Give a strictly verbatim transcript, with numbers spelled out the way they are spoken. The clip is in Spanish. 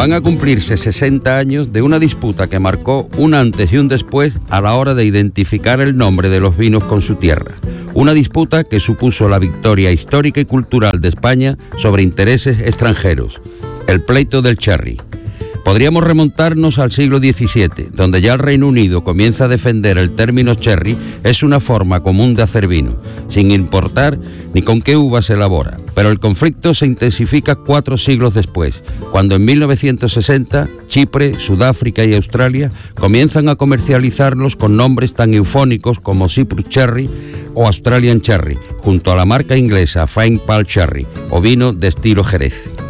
Van a cumplirse sesenta años de una disputa que marcó un antes y un después a la hora de identificar el nombre de los vinos con su tierra. Una disputa que supuso la victoria histórica y cultural de España sobre intereses extranjeros. El pleito del sherry. Podríamos remontarnos al siglo diecisiete, donde ya el Reino Unido comienza a defender el término sherry es una forma común de hacer vino, sin importar ni con qué uva se elabora. Pero el conflicto se intensifica cuatro siglos después, cuando en mil novecientos sesenta Chipre, Sudáfrica y Australia comienzan a comercializarlos con nombres tan eufónicos como Cyprus Sherry o Australian Sherry, junto a la marca inglesa Fine Pale Sherry, o vino de estilo Jerez.